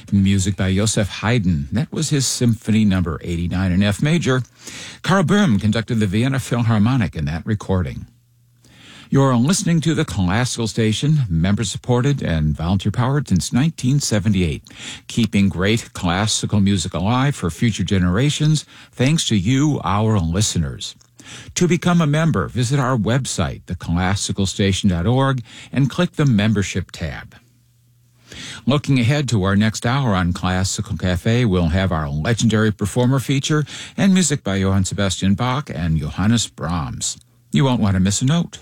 Music by Joseph Haydn. That was his Symphony Number 89 in F major. Karl Böhm conducted the Vienna Philharmonic in that recording. You're listening to the Classical Station, member-supported and volunteer-powered since 1978, keeping great classical music alive for future generations thanks to you, our listeners. To become a member, visit our website, theclassicalstation.org, and click the Membership tab. Looking ahead to our next hour on Classical Cafe, we'll have our legendary performer feature and music by Johann Sebastian Bach and Johannes Brahms. You won't want to miss a note.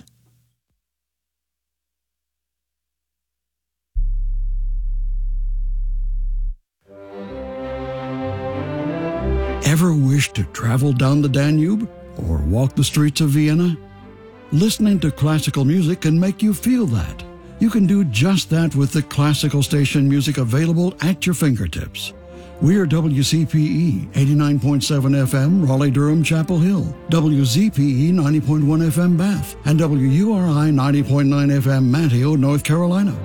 Ever wish to travel down the Danube or walk the streets of Vienna? Listening to classical music can make you feel that. You can do just that with the Classical Station music available at your fingertips. We're WCPE 89.7 FM, Raleigh-Durham, Chapel Hill, WZPE 90.1 FM, Bath, and WURI 90.9 FM, Manteo, North Carolina.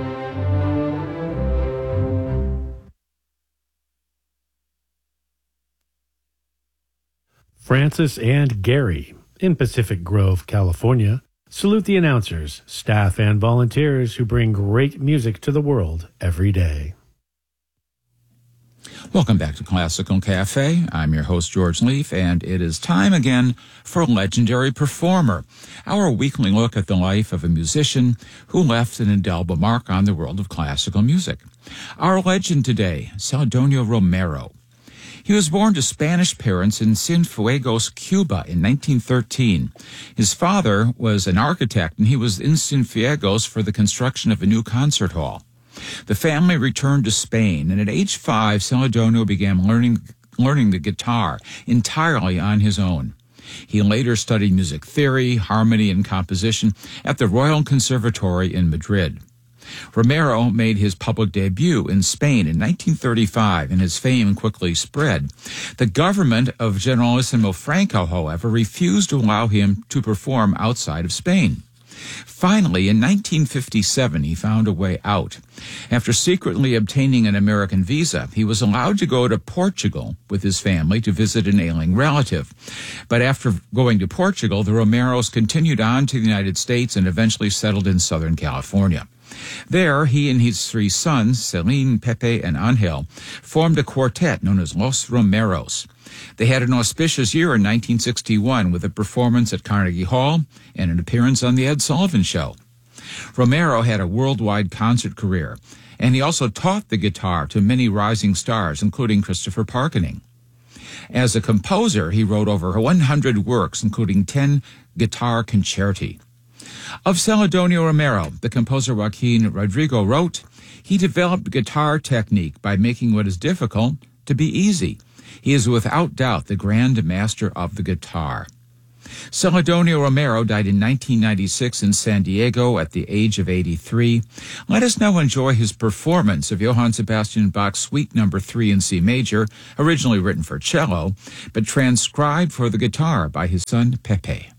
Francis and Gary in Pacific Grove, California, salute the announcers, staff, and volunteers who bring great music to the world every day. Welcome back to Classical Cafe. I'm your host, George Leaf, and it is time again for Legendary Performer, our weekly look at the life of a musician who left an indelible mark on the world of classical music. Our legend today, Celedonio Romero. He was born to Spanish parents in Cienfuegos, Cuba in 1913. His father was an architect, and he was in Cienfuegos for the construction of a new concert hall. The family returned to Spain, and at age 5, Celedonio began learning the guitar entirely on his own. He later studied music theory, harmony, and composition at the Royal Conservatory in Madrid. Romero made his public debut in Spain in 1935, and his fame quickly spread. The government of Generalissimo Franco, however, refused to allow him to perform outside of Spain. Finally, in 1957, he found a way out. After secretly obtaining an American visa, he was allowed to go to Portugal with his family to visit an ailing relative. But after going to Portugal, the Romeros continued on to the United States and eventually settled in Southern California. There, he and his 3 sons, Celine, Pepe, and Angel, formed a quartet known as Los Romeros. They had an auspicious year in 1961 with a performance at Carnegie Hall and an appearance on The Ed Sullivan Show. Romero had a worldwide concert career, and he also taught the guitar to many rising stars, including Christopher Parkening. As a composer, he wrote over 100 works, including 10 guitar concerti. Of Celedonio Romero, the composer Joaquin Rodrigo wrote, "He developed guitar technique by making what is difficult to be easy. He is without doubt the grand master of the guitar." Celedonio Romero died in 1996 in San Diego at the age of 83. Let us now enjoy his performance of Johann Sebastian Bach's Suite No. 3 in C major, originally written for cello, but transcribed for the guitar by his son Pepe.